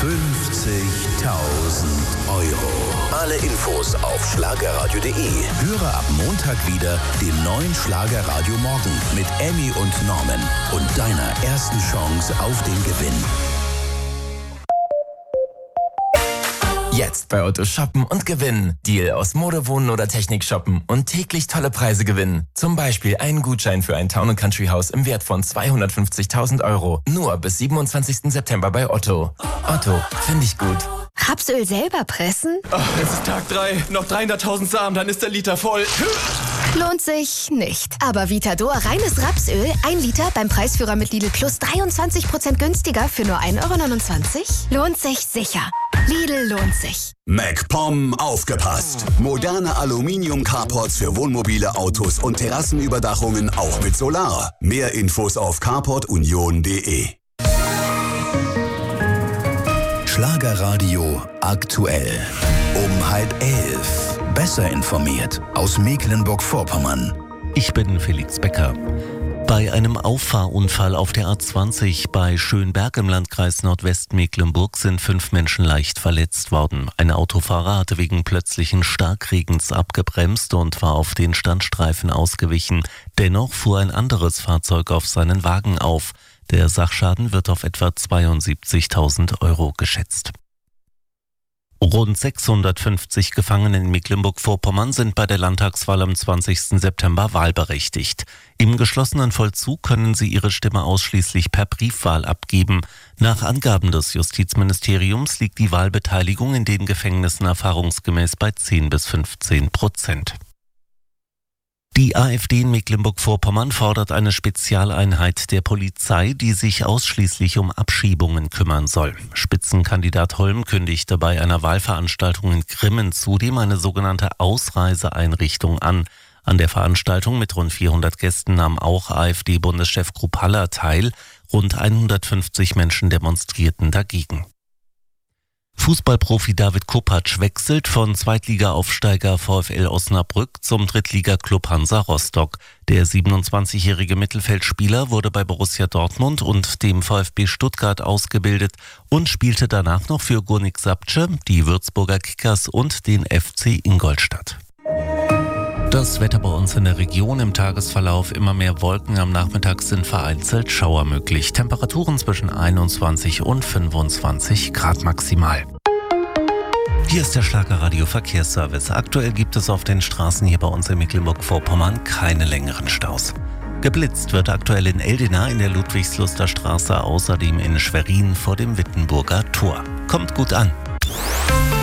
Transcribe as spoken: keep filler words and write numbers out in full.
fünfzigtausend Euro. Alle Infos auf schlagerradio punkt de. Höre ab Montag wieder den neuen Schlagerradio Morgen mit Emmy und Norman und deiner ersten Chance auf den Gewinn. Jetzt bei Otto shoppen und gewinnen. Deal aus Mode, Wohnen oder Technik shoppen und täglich tolle Preise gewinnen. Zum Beispiel einen Gutschein für ein Town and Country Haus im Wert von zweihundertfünfzigtausend Euro. Nur bis siebenundzwanzigsten September bei Otto. Otto, finde ich gut. Rapsöl selber pressen? Oh, es ist Tag drei, noch dreihunderttausend Samen, dann ist der Liter voll. Lohnt sich nicht. Aber Vitador reines Rapsöl, ein Liter beim Preisführer mit Lidl Plus dreiundzwanzig Prozent günstiger für nur ein Euro neunundzwanzig? Lohnt sich sicher. Lidl lohnt sich. MacPom aufgepasst. Moderne Aluminium-Carports für Wohnmobile, Autos und Terrassenüberdachungen auch mit Solar. Mehr Infos auf carport union punkt de. Schlagerradio aktuell. Um halb elf. Besser informiert aus Mecklenburg-Vorpommern. Ich bin Felix Becker. Bei einem Auffahrunfall auf der A zwanzig bei Schönberg im Landkreis Nordwestmecklenburg sind fünf Menschen leicht verletzt worden. Ein Autofahrer hatte wegen plötzlichen Starkregens abgebremst und war auf den Standstreifen ausgewichen. Dennoch fuhr ein anderes Fahrzeug auf seinen Wagen auf. Der Sachschaden wird auf etwa zweiundsiebzigtausend Euro geschätzt. Rund sechshundertfünfzig Gefangene in Mecklenburg-Vorpommern sind bei der Landtagswahl am zwanzigsten September wahlberechtigt. Im geschlossenen Vollzug können sie ihre Stimme ausschließlich per Briefwahl abgeben. Nach Angaben des Justizministeriums liegt die Wahlbeteiligung in den Gefängnissen erfahrungsgemäß bei zehn bis fünfzehn Prozent. Die AfD in Mecklenburg-Vorpommern fordert eine Spezialeinheit der Polizei, die sich ausschließlich um Abschiebungen kümmern soll. Spitzenkandidat Holm kündigte bei einer Wahlveranstaltung in Grimmen zudem eine sogenannte Ausreiseeinrichtung an. An der Veranstaltung mit rund vierhundert Gästen nahm auch AfD-Bundeschef Kruppalla teil. Rund hundertfünfzig Menschen demonstrierten dagegen. Fußballprofi David Kopacz wechselt von Zweitliga-Aufsteiger VfL Osnabrück zum Drittliga-Club Hansa Rostock. Der siebenundzwanzigjährige Mittelfeldspieler wurde bei Borussia Dortmund und dem VfB Stuttgart ausgebildet und spielte danach noch für Górnik Zabrze, die Würzburger Kickers und den F C Ingolstadt. Das Wetter bei uns in der Region: im Tagesverlauf immer mehr Wolken, am Nachmittag sind vereinzelt Schauer möglich. Temperaturen zwischen einundzwanzig und fünfundzwanzig Grad maximal. Hier ist der Schlagerradio Verkehrsservice. Aktuell gibt es auf den Straßen hier bei uns in Mecklenburg-Vorpommern keine längeren Staus. Geblitzt wird aktuell in Eldena in der Ludwigsluster Straße, außerdem in Schwerin vor dem Wittenburger Tor. Kommt gut an.